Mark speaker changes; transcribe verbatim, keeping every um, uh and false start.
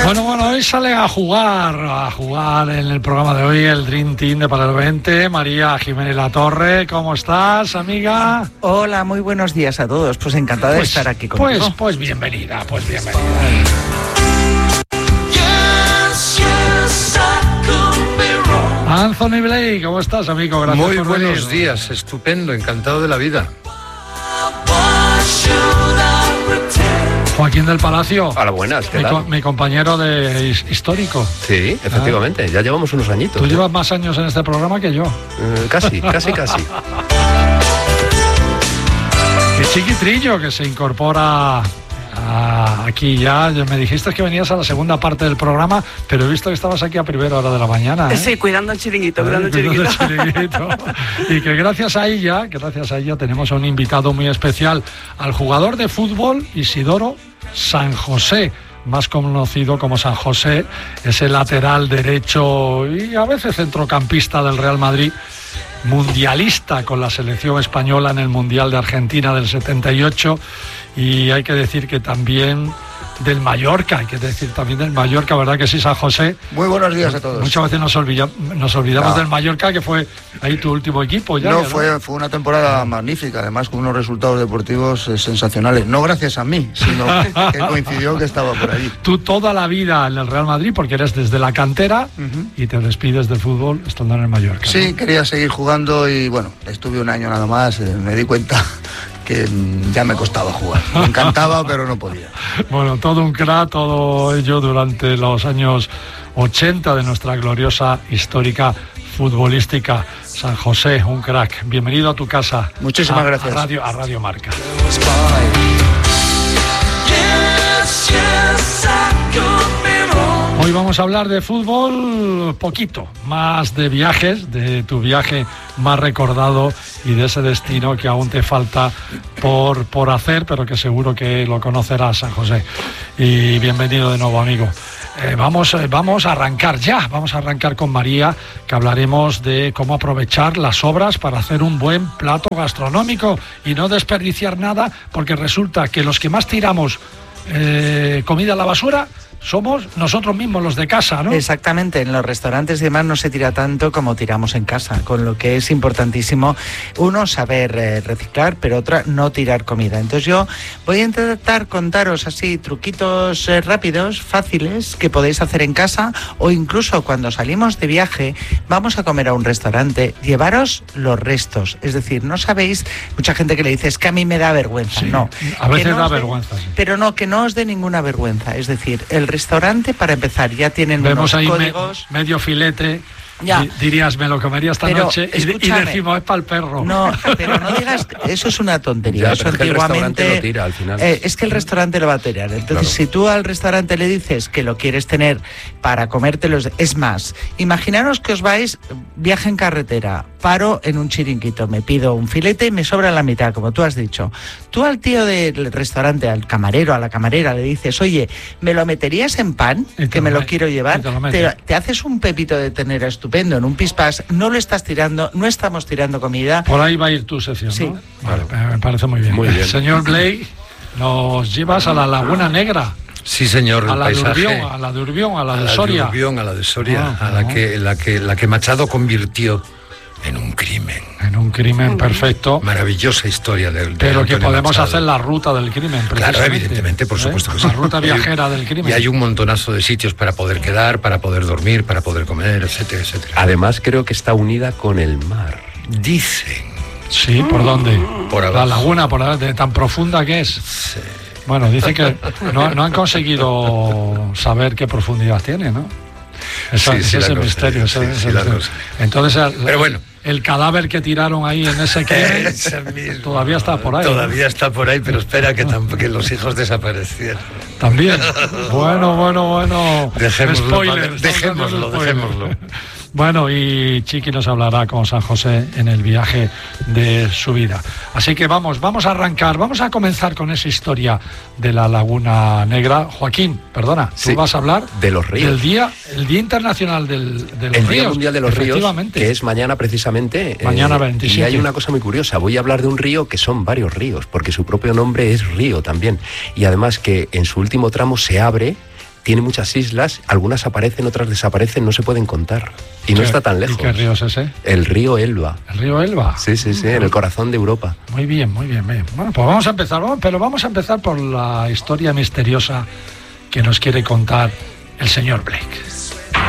Speaker 1: Bueno, bueno, hoy sale a jugar, a jugar en el programa de hoy el Dream Team de Para el veinte. María Jiménez Latorre, ¿cómo estás, amiga?
Speaker 2: Hola, muy buenos días a todos. Pues encantada
Speaker 1: pues,
Speaker 2: de estar aquí contigo.
Speaker 1: Pues, pues bienvenida, pues bienvenida. Anthony Blake, ¿cómo estás, amigo? Gracias
Speaker 3: Muy
Speaker 1: por
Speaker 3: buenos
Speaker 1: venir.
Speaker 3: días, estupendo, encantado de la vida.
Speaker 1: Joaquín del Palacio.
Speaker 4: Hola, buenas, ¿qué
Speaker 1: mi,
Speaker 4: tal?
Speaker 1: co- mi compañero de his- histórico.
Speaker 4: Sí, efectivamente, ya llevamos unos añitos.
Speaker 1: Tú
Speaker 4: ¿eh?
Speaker 1: llevas más años en este programa que yo.
Speaker 4: Eh, casi, casi, casi.
Speaker 1: Y Chiquitrillo, que se incorpora a- aquí ya. Me dijiste que venías a la segunda parte del programa, pero he visto que estabas aquí a primera hora de la mañana, ¿eh?
Speaker 5: Sí, cuidando el chiringuito,
Speaker 1: Ay,
Speaker 5: cuidando el
Speaker 1: cuidando
Speaker 5: chiringuito.
Speaker 1: el chiringuito. Y que gracias a ella, gracias a ella tenemos a un invitado muy especial, al jugador de fútbol Isidoro San José, más conocido como San José, es el lateral derecho y a veces centrocampista del Real Madrid, mundialista con la selección española en el Mundial de Argentina del setenta y ocho, y hay que decir que también del Mallorca, hay que decir también del Mallorca, ¿verdad que sí, San José?
Speaker 6: Muy buenos días a todos.
Speaker 1: Muchas veces nos, olvida, nos olvidamos
Speaker 6: No.
Speaker 1: del Mallorca, que fue ahí tu último equipo ya.
Speaker 6: No,
Speaker 1: ¿no?
Speaker 6: fue, fue una temporada magnífica, además con unos resultados deportivos eh, sensacionales. No gracias a mí, sino que coincidió que estaba por allí.
Speaker 1: Tú toda la vida en el Real Madrid, porque eres desde la cantera,
Speaker 6: Ujú.
Speaker 1: y te despides del fútbol estando en el Mallorca.
Speaker 6: Sí,
Speaker 1: ¿no?
Speaker 6: quería seguir jugando y bueno, estuve un año nada más, eh, me di cuenta que mm, ya me costaba jugar. Me encantaba, pero no podía.
Speaker 1: Bueno, todo un crack, todo ello durante los años ochenta de nuestra gloriosa histórica futbolística. San José, un crack. Bienvenido a tu casa.
Speaker 6: Muchísimas
Speaker 1: a,
Speaker 6: gracias.
Speaker 1: A Radio, a Radio Marca. Hoy vamos a hablar de fútbol poquito, más de viajes, de tu viaje más recordado y de ese destino que aún te falta por, por hacer, pero que seguro que lo conocerás, San José. Y bienvenido de nuevo, amigo. Eh, vamos, eh, vamos a arrancar ya, vamos a arrancar con María, que hablaremos de cómo aprovechar las obras para hacer un buen plato gastronómico y no desperdiciar nada, porque resulta que los que más tiramos eh, comida a la basura somos nosotros mismos, los de casa, ¿no?
Speaker 2: Exactamente, en los restaurantes y demás no se tira tanto como tiramos en casa, con lo que es importantísimo, uno, saber eh, reciclar, pero otra, no tirar comida. Entonces yo voy a intentar contaros así truquitos eh, rápidos, fáciles, que podéis hacer en casa, o incluso cuando salimos de viaje, vamos a comer a un restaurante, llevaros los restos. Es decir, no sabéis, mucha gente que le dice, es que a mí me da vergüenza.
Speaker 1: Sí,
Speaker 2: No,
Speaker 1: a veces
Speaker 2: que no
Speaker 1: da
Speaker 2: os dé-
Speaker 1: vergüenza, sí.
Speaker 2: Pero no, que no os dé ninguna vergüenza. Es decir, el restaurante, para empezar, ya tienen
Speaker 1: Vemos
Speaker 2: unos
Speaker 1: ahí me-
Speaker 2: códigos.
Speaker 1: medio filete,
Speaker 2: Ya.
Speaker 1: di- dirías, me lo comería esta
Speaker 2: Pero,
Speaker 1: noche, y, y
Speaker 2: escúchame.
Speaker 1: decimos, es para el perro.
Speaker 2: No, pero no digas, eso es una tontería.
Speaker 4: Ya,
Speaker 2: Eso
Speaker 4: pero es que el
Speaker 2: antiguamente
Speaker 4: restaurante lo tira al final.
Speaker 2: eh, es que el restaurante lo va a tirar. Entonces,
Speaker 4: Claro.
Speaker 2: si tú al restaurante le dices que lo quieres tener para comértelos, es más, imaginaros que os vais, viaje en carretera, paro en un chiringuito, me pido un filete y me sobra la mitad, como tú has dicho. Tú al tío del restaurante, al camarero, a la camarera, le dices, oye, ¿me lo meterías en pan?
Speaker 1: Y te
Speaker 2: Que
Speaker 1: lo
Speaker 2: me lo
Speaker 1: met-
Speaker 2: quiero llevar.
Speaker 1: y te lo mete.
Speaker 2: Te, te haces un pepito de ternera estupendo en un pispas, no lo estás tirando, no estamos tirando comida.
Speaker 1: Por ahí va a ir tu sección,
Speaker 2: Sí.
Speaker 1: ¿no? Vale, me parece muy bien.
Speaker 4: Muy bien.
Speaker 1: Señor Blake, nos llevas a la Laguna Negra,
Speaker 3: Sí, señor,
Speaker 1: a
Speaker 3: el
Speaker 1: la de
Speaker 3: paisaje.
Speaker 1: Urbión, a la de Urbión, a la
Speaker 3: a
Speaker 1: de
Speaker 3: la
Speaker 1: Soria.
Speaker 3: de Urbión, a la de Soria,
Speaker 1: Ah,
Speaker 3: a la
Speaker 1: ah.
Speaker 3: que, la, que, la que Machado convirtió en un crimen.
Speaker 1: En un crimen perfecto,
Speaker 3: Maravillosa historia del de
Speaker 1: pero que
Speaker 3: Antonio
Speaker 1: podemos
Speaker 3: Machado.
Speaker 1: hacer la ruta del crimen,
Speaker 3: Claro,
Speaker 1: precisamente.
Speaker 3: evidentemente, por
Speaker 1: ¿Eh?
Speaker 3: supuesto que sí.
Speaker 1: La ruta viajera del crimen.
Speaker 3: Y hay un montonazo de sitios para poder quedar, para poder dormir, para poder comer, etcétera, etcétera.
Speaker 4: Además, creo que está unida con el mar.
Speaker 3: Dicen,
Speaker 1: Sí, ¿por dónde?
Speaker 3: Por
Speaker 1: La
Speaker 3: abajo.
Speaker 1: laguna, por la- de tan profunda que es. Bueno, dice que no, no han conseguido saber qué profundidad tiene, ¿no? Esa-
Speaker 3: Sí, sí
Speaker 1: ese es
Speaker 3: la
Speaker 1: el
Speaker 3: cosa,
Speaker 1: misterio.
Speaker 3: sí,
Speaker 1: ese-
Speaker 3: sí
Speaker 1: ese
Speaker 3: la
Speaker 1: misterio.
Speaker 3: cosa.
Speaker 1: Entonces, el,
Speaker 3: Pero bueno.
Speaker 1: el cadáver que tiraron ahí en ese crimen
Speaker 3: Ese mismo.
Speaker 1: todavía está por ahí. ¿no?
Speaker 3: Todavía está por ahí, pero espera que, tamp- que los hijos desaparecieran.
Speaker 1: También. Bueno, bueno, bueno.
Speaker 3: Dejémoslo,
Speaker 1: Spoiler,
Speaker 3: padre,
Speaker 1: estamos
Speaker 3: dejémoslo,
Speaker 1: dando spoiler.
Speaker 3: dejémoslo.
Speaker 1: Bueno, y Chiqui nos hablará con San José en el viaje de su vida. Así que vamos, vamos a arrancar, vamos a comenzar con esa historia de la Laguna Negra. Joaquín, perdona, tú
Speaker 4: Sí,
Speaker 1: vas a hablar
Speaker 4: de los ríos.
Speaker 1: del día, el Día Internacional del, de los
Speaker 4: El
Speaker 1: Ríos.
Speaker 4: Día Mundial de los Ríos,
Speaker 1: Efectivamente.
Speaker 4: que es mañana precisamente.
Speaker 1: Mañana
Speaker 4: eh,
Speaker 1: veintisiete.
Speaker 4: Y hay una cosa muy curiosa. Voy a hablar de un río que son varios ríos, porque su propio nombre es río también. Y además que en su último tramo se abre tiene muchas islas, algunas aparecen, otras desaparecen, no se pueden contar. Y no
Speaker 1: ¿Qué-
Speaker 4: está tan
Speaker 1: ¿Y
Speaker 4: lejos.
Speaker 1: qué río es ese?
Speaker 4: El río Elba.
Speaker 1: ¿El río Elba?
Speaker 4: Sí, sí, sí, en el corazón de Europa.
Speaker 1: Muy bien, muy bien, bien. Bueno, pues vamos a empezar, vamos- pero vamos a empezar por la historia misteriosa que nos quiere contar el señor Blake.